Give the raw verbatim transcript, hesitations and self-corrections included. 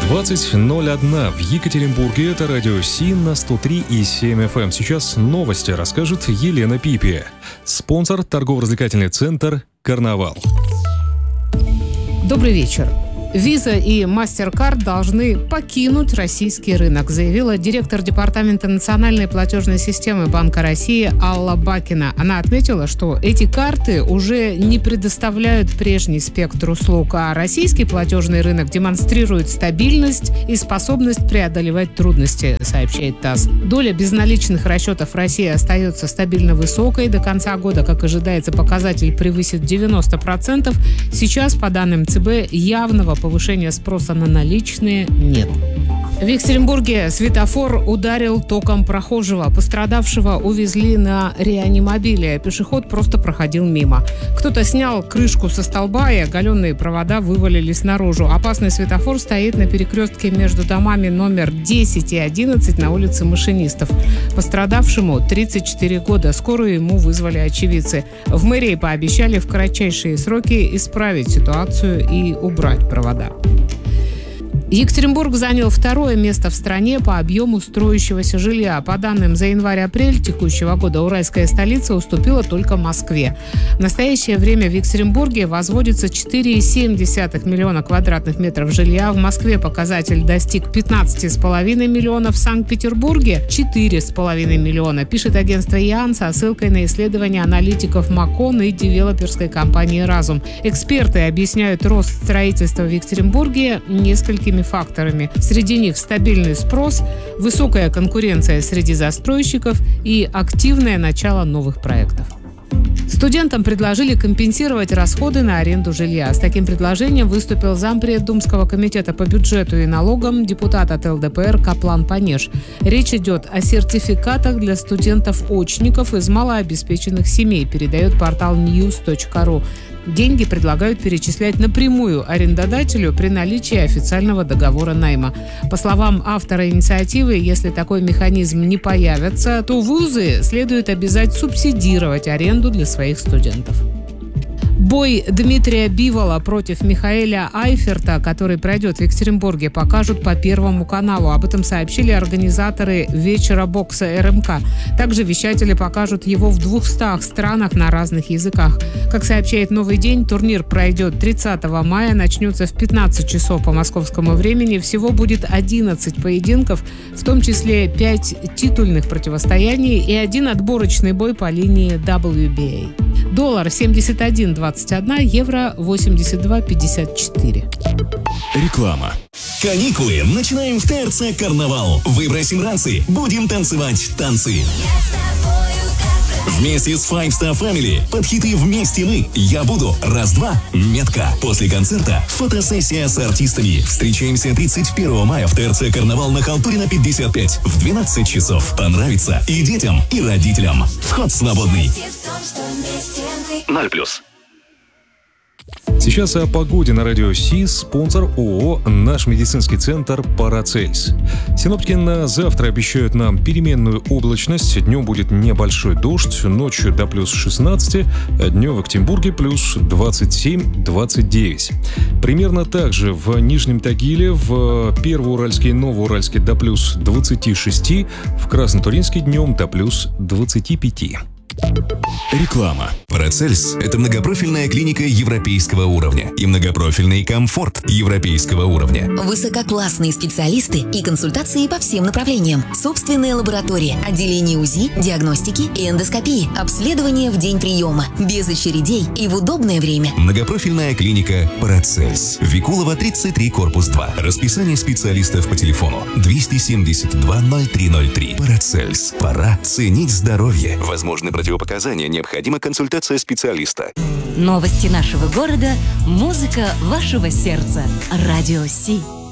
двадцать ноль один в Екатеринбурге. Это радио Си на сто три и семь эф эм. Сейчас новости расскажет Елена Пипи. Спонсор — торгово-развлекательный центр «Карнавал». Добрый вечер. Виза и MasterCard должны покинуть российский рынок, заявила директор Департамента национальной платежной системы Банка России Алла Бакина. Она отметила, что эти карты уже не предоставляют прежний спектр услуг, а российский платежный рынок демонстрирует стабильность и способность преодолевать трудности, сообщает ТАСС. Доля безналичных расчетов в России остается стабильно высокой. До конца года, как ожидается, показатель превысит девяносто процентов. Сейчас, по данным ЦБ, явного повышения спроса на наличные нет. В Екатеринбурге светофор ударил током прохожего. Пострадавшего увезли на реанимобиле. Пешеход просто проходил мимо. Кто-то снял крышку со столба, и оголенные провода вывалились наружу. Опасный светофор стоит на перекрестке между домами номер десять и одиннадцать на улице Машинистов. Пострадавшему тридцать четыре года. Скорую ему вызвали очевидцы. В мэрии пообещали в кратчайшие сроки исправить ситуацию и убрать провода. Екатеринбург занял второе место в стране по объему строящегося жилья. По данным за январь-апрель текущего года, уральская столица уступила только Москве. В настоящее время в Екатеринбурге возводится четыре целых семь десятых миллиона квадратных метров жилья. В Москве показатель достиг пятнадцать целых пять десятых миллиона, в Санкт-Петербурге четыре целых пять десятых миллиона, пишет агентство ИАН со ссылкой на исследования аналитиков Макон и девелоперской компании «Разум». Эксперты объясняют рост строительства в Екатеринбурге несколькими факторами. Среди них стабильный спрос, высокая конкуренция среди застройщиков и активное начало новых проектов. Студентам предложили компенсировать расходы на аренду жилья. С таким предложением выступил зампред Думского комитета по бюджету и налогам, депутат от эл дэ пэ эр Каплан Панеш. Речь идет о сертификатах для студентов-очников из малообеспеченных семей, передает портал ньюс точка ру. Деньги предлагают перечислять напрямую арендодателю при наличии официального договора найма. По словам автора инициативы, если такой механизм не появится, то вузы следует обязать субсидировать аренду для своих студентов. Бой Дмитрия Бивола против Михаэля Айферта, который пройдет в Екатеринбурге, покажут по Первому каналу. Об этом сообщили организаторы вечера бокса эр эм ка. Также вещатели покажут его в двухстах странах на разных языках. Как сообщает «Новый день», турнир пройдет тридцатого мая, начнется в пятнадцать часов по московскому времени. Всего будет одиннадцать поединков, в том числе пять титульных противостояний и один отборочный бой по линии дабл ю би эй. Доллар семьдесят один двадцать один, евро восемьдесят два пятьдесят четыре. Реклама. Каникулы начинаем в тэ эр цэ «Карнавал». Выбросим ранцы, будем танцевать танцы. Вместе с Five Star Family под хиты «Вместе мы», «Я буду», «Раз-два», «Метка». После концерта фотосессия с артистами. Встречаемся тридцать первого мая в тэ эр цэ «Карнавал» на Халтурина пятьдесят пять в двенадцать часов. Понравится и детям, и родителям. Вход свободный. ноль плюс. Сейчас о погоде на радио Си. Спонсор ООО «Наш медицинский центр Парацельс». Синоптики на завтра обещают нам переменную облачность. Днем будет небольшой дождь, ночью до плюс шестнадцать, днем в Екатеринбурге плюс двадцать семь - двадцать девять. Примерно так же в Нижнем Тагиле, в Первоуральске и Новоуральске до плюс двадцать шесть, в Краснотуринске днем до плюс двадцать пять. Реклама. Парацельс – это многопрофильная клиника европейского уровня и многопрофильный комфорт европейского уровня. Высококлассные специалисты и консультации по всем направлениям. Собственная лаборатория, отделение УЗИ, диагностики и эндоскопии, обследование в день приема, без очередей и в удобное время. Многопрофильная клиника Парацельс. Викулова, тридцать три, корпус два. Расписание специалистов по телефону двести семьдесят два ноль три ноль три. Парацельс. Пора ценить здоровье. Возможны противопоказания, необходима консультация специалиста. Новости нашего города, музыка вашего сердца. Радио Си.